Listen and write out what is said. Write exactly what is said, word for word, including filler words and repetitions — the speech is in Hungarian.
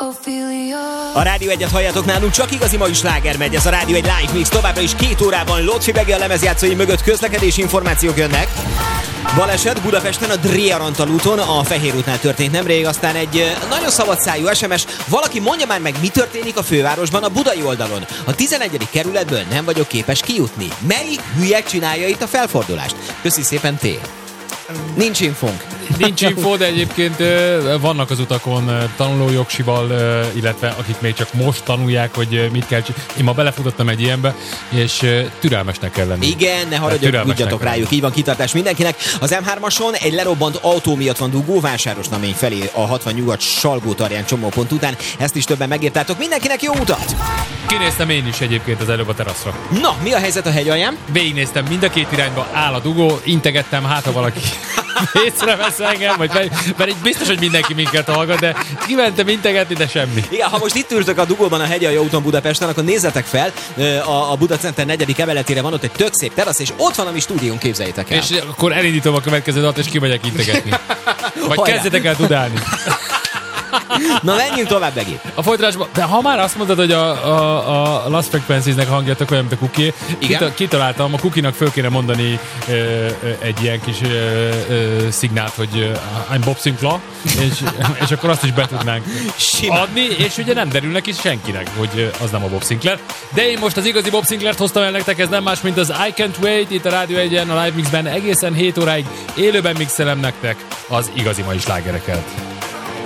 A Rádió egyet halljátok nálunk, csak igazi mai sláger megy. Ez a Rádió egy live mix, továbbra is két órában Lotfi Begi a lemezjátszói mögött közlekedési információk jönnek. Baleset Budapesten a Dréarantal úton, a Fehér útnál történt nemrég, aztán egy nagyon szabadszájú es em es. Valaki mondja már meg, mi történik a fővárosban a budai oldalon. A tizenegyedik kerületből nem vagyok képes kijutni. Melyik hülye csinálja itt a felfordulást? Köszi szépen, T. Nincs infónk. Nincs info, de egyébként vannak az utakon tanulójogsival, illetve akik még csak most tanulják, hogy mit kell csinálni. Én ma belefutottam egy ilyenbe, és türelmesnek kell lenni. Igen, ne haragudjatok rájuk, így van, kitartás mindenkinek. Az em hármason egy lerobbant autó miatt van dugó Vásárosnamény felé a hatvan nyugat Salgótarján csomópont után. Ezt is többen megírtátok. Mindenkinek jó utat! Kinéztem én is egyébként az előbb a teraszra. Na, mi a helyzet a hegyalján? Végignéztem mind a két irányba, áll a dugó, integettem, hát ha valaki észrevesz engem, vagy mert így biztos, hogy mindenki minket hallgat, de kimentem integetni, de semmi. Igen, ha most itt ültök a dugóban a Hegyaljai úton Budapesten, akkor nézzetek fel, a, a Buda Center negyedik emeletére van ott egy tök szép terasz, és ott van a mi stúdiónk, képzeljétek el. És akkor elindítom a következő adat, és kimegyek integetni. Vagy Hajrá. kezdjetek el tudálni. Na, menjünk tovább, Begi. A folytatásban, de ha már azt mondod, hogy a, a, a Lost Frequencies-nek hangja tök olyan, mint a Cookie, kita, kitaláltam, a Cookie-nak föl kéne mondani ö, ö, egy ilyen kis ö, ö, szignált, hogy ö, I'm Bob Sinclair, és, és akkor azt is be tudnánk Simán. adni, és ugye nem derül neki senkinek, hogy az nem a Bob Sinclair. De én most az igazi Bob Sinclairt hoztam el nektek, ez nem más, mint az I Can't Wait, itt a Rádió egyen, a Live Mixben egészen hét óráig élőben mixelem nektek az igazi mai slágereket.